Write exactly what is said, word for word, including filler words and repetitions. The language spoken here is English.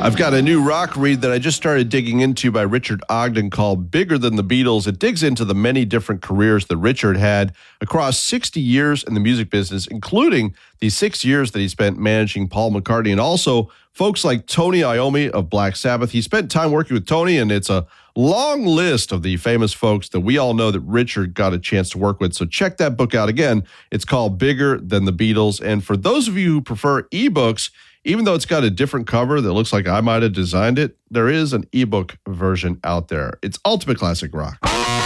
I've got a new rock read that I just started digging into by Richard Ogden called Bigger Than the Beatles. It digs into the many different careers that Richard had across sixty years in the music business, including the six years that he spent managing Paul McCartney and also folks like Tony Iommi of Black Sabbath. He spent time working with Tony, and it's a long list of the famous folks that we all know that Richard got a chance to work with. So check that book out. Again, it's called Bigger Than the Beatles. And for those of you who prefer ebooks, even though it's got a different cover that looks like I might have designed it, there is an ebook version out there. It's Ultimate Classic Rock.